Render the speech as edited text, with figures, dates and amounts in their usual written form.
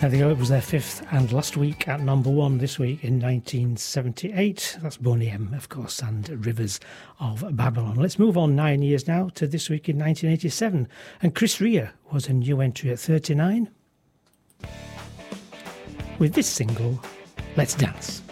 There they go, it was their fifth and last week at number one this week in 1978. That's Boney M, of course, and Rivers of Babylon. Let's move on 9 years now to this week in 1987. And Chris Rea was a new entry at 39 with this single, Let's Dance.